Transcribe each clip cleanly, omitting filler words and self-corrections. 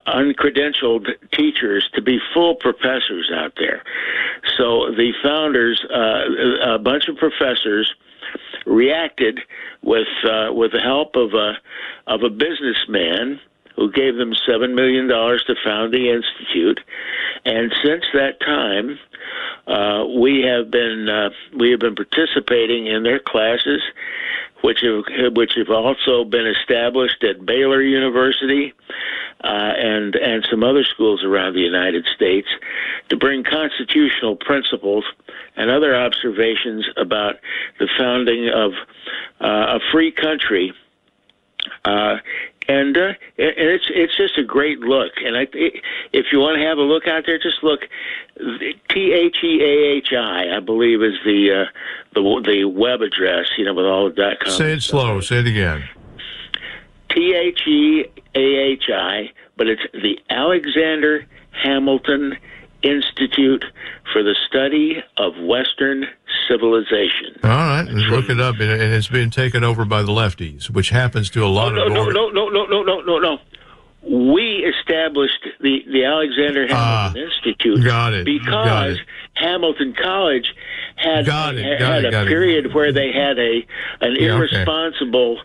uncredentialed teachers to be full professors out there. So the founders, a bunch of professors, reacted with the help of a businessman who gave them $7 million to found the institute, and since that time, we have been participating in their classes, which have also been established at Baylor University and some other schools around the United States, to bring constitutional principles and other observations about the founding of a free country. And it's just a great look. And if you want to have a look out there, just look. THEAHI, I believe, is the web address. With all the .com. Say it slow. Say it again. THEAHI, but it's the Alexander Hamilton Institute for the Study of Western Civilization. All right, look it up, and it's been taken over by the lefties, which happens to a lot of... No. We established the Alexander Hamilton Institute because Hamilton College had a period where they had an irresponsible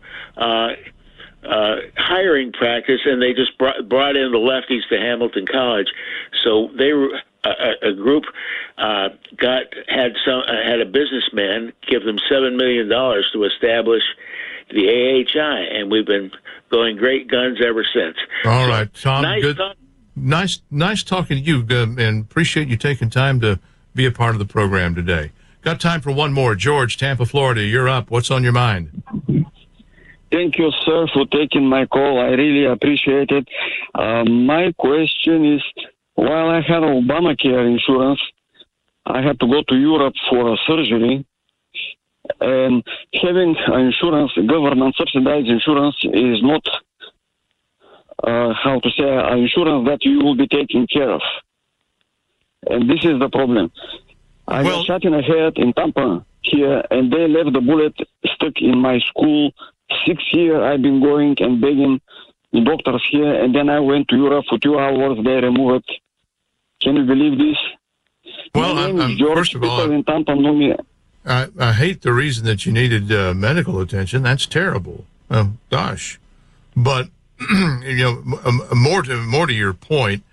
hiring practice, and they just brought in the lefties to Hamilton College. So they were a group had a businessman give them $7 million to establish the AHI, and we've been going great guns ever since. All right, Tom. Nice talking to you, and appreciate you taking time to be a part of the program today. Got time for one more. George, Tampa, Florida, you're up. What's on your mind? Thank you, sir, for taking my call. I really appreciate it. My question is, while I had Obamacare insurance, I had to go to Europe for a surgery. And having insurance, government-subsidized insurance, is not, insurance that you will be taken care of. And this is the problem. I was shot in the head in Tampa here, and they left the bullet stuck in my school. 6 years I've been going and begging the doctors here, and then I went to Europe for 2 hours. They removed it. Can you believe this? Well, my name is George. First of all, people in Tampa know me. I hate the reason that you needed medical attention. That's terrible. Gosh. But, more to your point,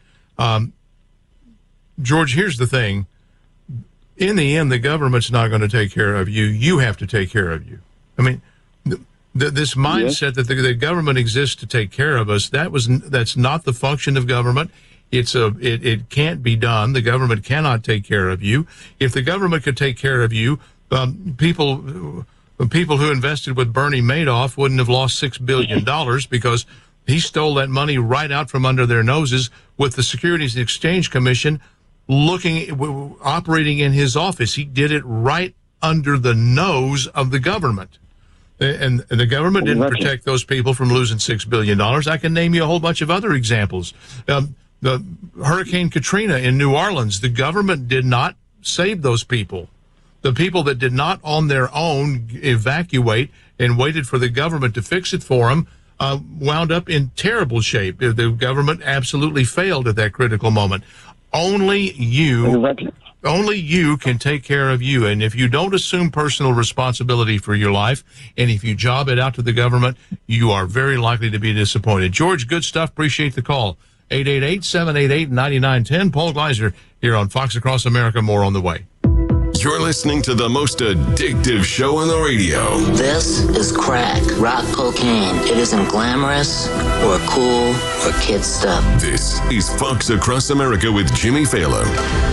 George, here's the thing. In the end, the government's not going to take care of you. You have to take care of you. I mean, this mindset that the government exists to take care of us, that's not the function of government. It can't be done. The government cannot take care of you. If the government could take care of you, people who invested with Bernie Madoff wouldn't have lost $6 billion because he stole that money right out from under their noses, with the Securities and Exchange Commission operating in his office. He did it right under the nose of the government. And the government didn't protect those people from losing $6 billion. I can name you a whole bunch of other examples. The Hurricane Katrina in New Orleans, the government did not save those people. The people that did not on their own evacuate and waited for the government to fix it for them wound up in terrible shape. The government absolutely failed at that critical moment. Only you can take care of you. And if you don't assume personal responsibility for your life, and if you job it out to the government, you are very likely to be disappointed. George, good stuff. Appreciate the call. 888-788-9910. Paul Gleiser here on Fox Across America. More on the way. You're listening to the most addictive show on the radio. This is crack, rock cocaine. It isn't glamorous or cool or kid stuff. This is Fox Across America with Jimmy Fallon.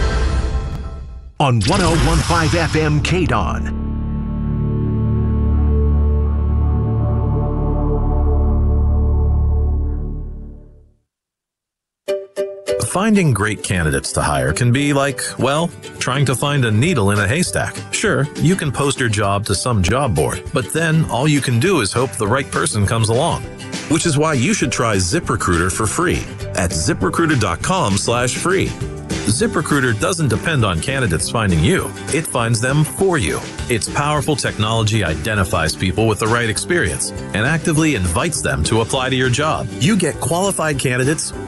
On 101.5 FM KDON. Finding great candidates to hire can be like, well, trying to find a needle in a haystack. Sure, you can post your job to some job board, but then all you can do is hope the right person comes along. Which is why you should try ZipRecruiter for free at ZipRecruiter.com/free. ZipRecruiter doesn't depend on candidates finding you. It finds them for you. Its powerful technology identifies people with the right experience and actively invites them to apply to your job. You get qualified candidates